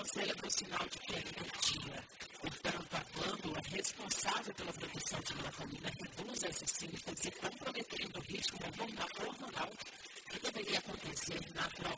célebre sinal de que é doentia. Portanto, a glândula responsável pela produção de melatonina reduz esses sintomas e comprometendo o ritmo hormonal que deveria acontecer naturalmente.